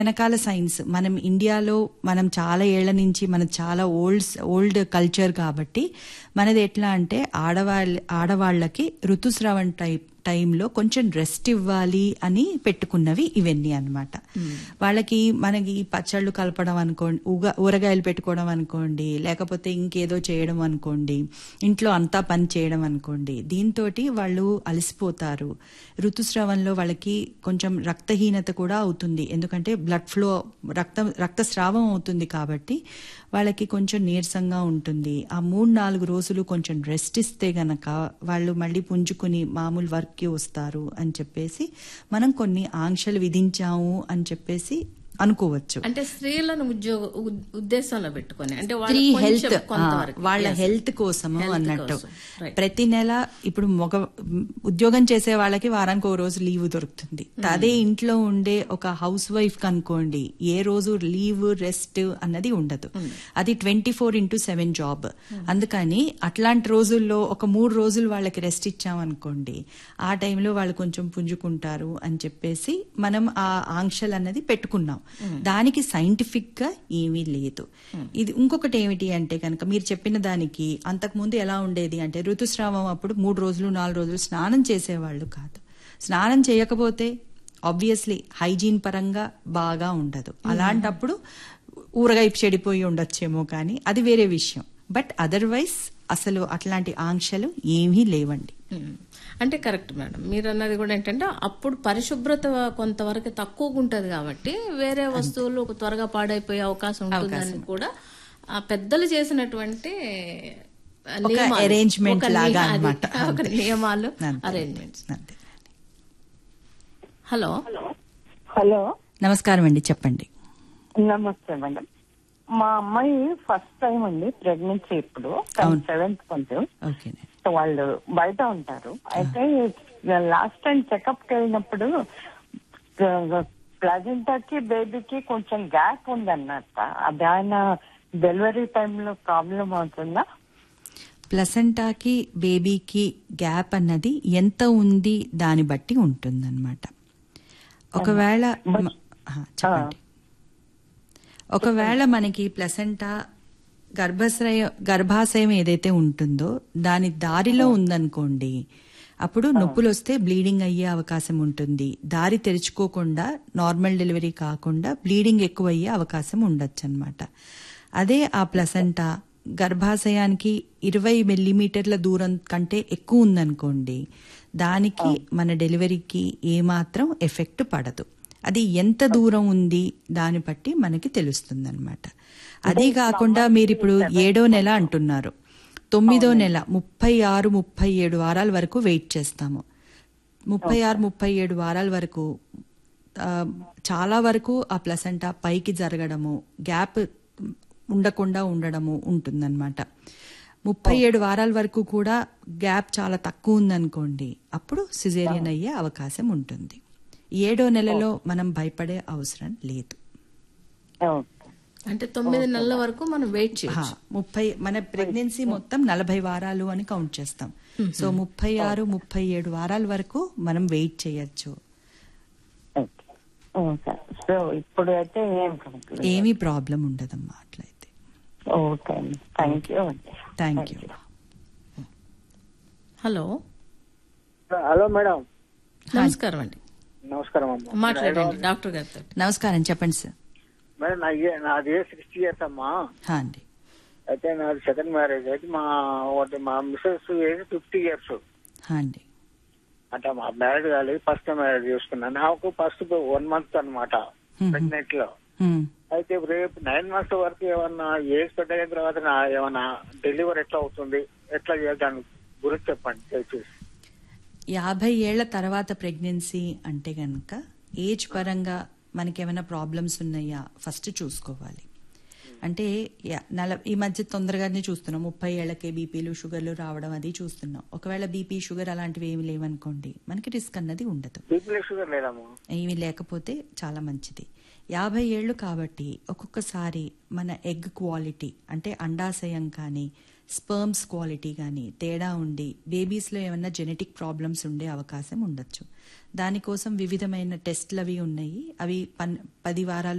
వెనకాల సైన్స్ మనం ఇండియాలో మనం చాలా ఏళ్ల నుంచి మన చాలా ఓల్డ్ కల్చర్ కాబట్టి మనది ఎట్లా అంటే ఆడవాళ్ళకి ఋతుస్రావం టైంలో కొంచెం రెస్ట్ ఇవ్వాలి అని పెట్టుకున్నవి ఇవన్నీ అన్నమాట. వాళ్ళకి మనకి పచ్చళ్ళు కలపడం అనుకోండి, ఊరగాయలు పెట్టుకోవడం అనుకోండి, లేకపోతే ఇంకేదో చేయడం అనుకోండి, ఇంట్లో అంతా పని చేయడం అనుకోండి, దీంతో వాళ్ళు అలసిపోతారు. ఋతుస్రావంలో వాళ్ళకి కొంచెం రక్తహీనత కూడా అవుతుంది, ఎందుకంటే బ్లడ్ ఫ్లో రక్తస్రావం అవుతుంది కాబట్టి వాళ్ళకి కొంచెం నీరసంగా ఉంటుంది. ఆ 3-4 రోజులు కొంచెం రెస్ట్ ఇస్తే గనక వాళ్ళు మళ్ళీ పుంజుకుని మామూలు వర్క్కి వస్తారు అని చెప్పేసి మనం కొన్ని ఆంక్షలు విధించాము అని చెప్పేసి అనుకోవచ్చు. అంటే స్త్రీలను ఉద్దేశంలో పెట్టుకొని, అంటే స్త్రీ హెల్త్, వాళ్ళ హెల్త్ కోసము అన్నట్టు. ప్రతి నెల ఇప్పుడు ఉద్యోగం చేసే వాళ్ళకి వారానికి ఒక రోజు లీవ్ దొరుకుతుంది. అదే ఇంట్లో ఉండే ఒక హౌస్ వైఫ్ కి అనుకోండి, ఏ రోజు లీవ్ రెస్ట్ అన్నది ఉండదు. అది 24/7 జాబ్. అందుకని అట్లాంటి రోజుల్లో ఒక 3 రోజులు వాళ్ళకి రెస్ట్ ఇచ్చామనుకోండి, ఆ టైంలో వాళ్ళు కొంచెం పుంజుకుంటారు అని చెప్పేసి మనం ఆ ఆంక్షలు అన్నది పెట్టుకున్నాం. దానికి సైంటిఫిక్ గా ఏమీ లేదు. ఇది ఇంకొకటి ఏమిటి అంటే కనుక మీరు చెప్పిన దానికి అంతకుముందు ఎలా ఉండేది అంటే ఋతుస్రావం అప్పుడు 3 రోజులు 4 రోజులు స్నానం చేసేవాళ్ళు కాదు. స్నానం చేయకపోతే ఆబ్వియస్లీ హైజీన్ పరంగా బాగా ఉండదు. అలాంటప్పుడు ఊరగాయ చెడిపోయి ఉండొచ్చేమో, కానీ అది వేరే విషయం. బట్ అదర్వైజ్ అసలు అట్లాంటి ఆంక్షలు ఏమీ లేవండి. అంటే కరెక్ట్ మేడం, మీరు అన్నది కూడా ఏంటంటే అప్పుడు పరిశుభ్రత కొంతవరకు తక్కువగా ఉంటది కాబట్టి వేరే వస్తువులు త్వరగా పాడైపోయే అవకాశం ఉంటుందని కూడా ఆ పెద్దలు చేసినటువంటి అరేంజ్మెంట్ లాగా అన్నమాట. ఒక నియమాలు, అరేంజ్మెంట్స్. హలో హలో, నమస్కారం అండి, చెప్పండి. నమస్తే మేడం. మా అమ్మాయి ఫస్ట్ టైం అండి ప్రెగ్నెన్సీ, ఇప్పుడు 7th మంత్. వాళ్ళు బయట ఉంటారు. అయితే లాస్ట్ టైం చెకప్ కి వెళ్ళినప్పుడు ప్లాజెంటాకి బేబీకి కొంచెం గ్యాప్ ఉందన్నట్ట. అది ఆయన డెలివరీ టైంలో ప్రాబ్లం అవుతుందా? ప్లసెంటాకి బేబీకి గ్యాప్ అన్నది ఎంత ఉంది దాన్ని బట్టి ఉంటుందన్నమాట. ఒకవేళ చెప్పండి, ఒకవేళ మనకి ప్లసెంటా గర్భాశయం ఏదైతే ఉంటుందో దాని దారిలో ఉందనుకోండి, అప్పుడు నొప్పులు వస్తే బ్లీడింగ్ అయ్యే అవకాశం ఉంటుంది. దారి తెరుచుకోకుండా నార్మల్ డెలివరీ కాకుండా బ్లీడింగ్ ఎక్కువ అయ్యే అవకాశం ఉండొచ్చు అనమాట. అదే ఆ ప్లసెంటా గర్భాశయానికి 20 మిల్లీమీటర్ల దూరం కంటే ఎక్కువ ఉందనుకోండి, దానికి మన డెలివరీకి ఏమాత్రం ఎఫెక్ట్ పడదు. అది ఎంత దూరం ఉంది దాన్ని బట్టి మనకి తెలుస్తుంది అనమాట. అదే కాకుండా మీరు ఇప్పుడు 7వ నెల అంటున్నారు, 9వ నెల 36-37 వారాల వరకు వెయిట్ చేస్తాము. 36-37 వారాల వరకు చాలా వరకు ఆ ప్లసెంటా పైకి జరగడము, గ్యాప్ ఉండకుండా ఉండడము ఉంటుందన్నమాట. 37 వారాల వరకు కూడా గ్యాప్ చాలా తక్కువ ఉందనుకోండి, అప్పుడు సిజేరియన్ అయ్యే అవకాశం ఉంటుంది. 7వ నెలలో మనం భయపడే అవసరం లేదు. అంటే 9 నెలల వరకు మనం వెయిట్ చేయొచ్చు. మన ప్రెగ్నెన్సీ మొత్తం 40 వారాలు అని కౌంట్ చేస్తాం. సో 36-37 వారాల వరకు మనం వెయిట్ చేయొచ్చు. ఇప్పుడు అయితే ఏమీ ప్రాబ్లం ఉండదమ్మా అట్లయితే. Thank you. Hello hello madam, నమస్కారం అండి. నమస్కారం అమ్మా, మాట్లాడండి డాక్టర్ గారితో. నమస్కారం, చెప్పండి సార్. మేడం నాది 60 years అమ్మా. అండి, అయితే నాది సెకండ్ మ్యారేజ్. అయితే మా మిస్సెస్ ఏజ్ 50 years అండి. అంటే మా మ్యారేజ్ కాలేదు, ఫస్ట్ మ్యారేజ్ చేసుకున్నాను. నాకు ఫస్ట్ 1 month అనమాట ప్రెగ్నెంట్ లో. అయితే రేపు 9 months వరకు ఏమన్నా ఏజ్ పెట్టిన తర్వాత ఏమన్నా డెలివరీ ఎట్లా అవుతుంది, ఎట్లా దాని గురించి చెప్పండి దయచేసి. 50 ఏళ్ల తర్వాత ప్రెగ్నెన్సీ అంటే గనక ఏజ్ పరంగా మనకేమైనా ప్రాబ్లమ్స్ ఉన్నాయా ఫస్ట్ చూసుకోవాలి. అంటే ఈ మధ్య తొందరగానే చూస్తున్నాం, 30 ఏళ్లకే బీపీలు షుగర్లు రావడం అది చూస్తున్నాం. ఒకవేళ బీపీ షుగర్ అలాంటివి ఏమి లేవనుకోండి, మనకి రిస్క్ అన్నది ఉండదు. ఏమి లేకపోతే చాలా మంచిది. 50 ఏళ్లు కాబట్టి ఒక్కొక్కసారి మన ఎగ్ క్వాలిటీ అంటే అండాశయం కానీ స్పర్మ్స్ క్వాలిటీ కానీ తేడా ఉండి బేబీస్లో ఏమన్నా జెనెటిక్ ప్రాబ్లమ్స్ ఉండే అవకాశం ఉండొచ్చు. దానికోసం వివిధమైన టెస్ట్లు అవి ఉన్నాయి. అవి 10 వారాలు